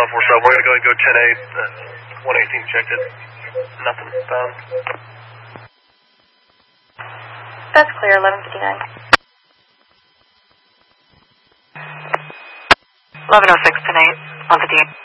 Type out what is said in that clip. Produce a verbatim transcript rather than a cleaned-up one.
four seven. We're going to go ahead and go ten eight. Uh, one eighteen checked it. Nothing found. That's clear, eleven fifty-nine. eleven oh six, ten eight, one fifty-eight.